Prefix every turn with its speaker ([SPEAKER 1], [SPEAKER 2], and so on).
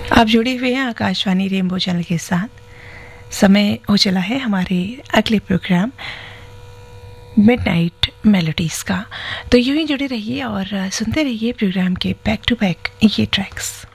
[SPEAKER 1] आप जुड़े हुए हैं आकाशवाणी रेनबो चैनल के साथ। समय हो चला है हमारे अगले प्रोग्राम मिडनाइट मेलोडीज का। तो यूं ही जुड़े रहिए और सुनते रहिए प्रोग्राम के बैक टू बैक ये ट्रैक्स।